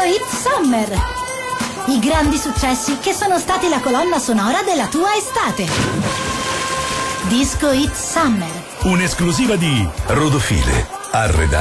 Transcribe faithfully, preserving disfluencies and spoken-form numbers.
Hit Summer. I grandi successi che sono stati la colonna sonora della tua estate. Disco Hit Summer. Un'esclusiva di Rodofile. Arredati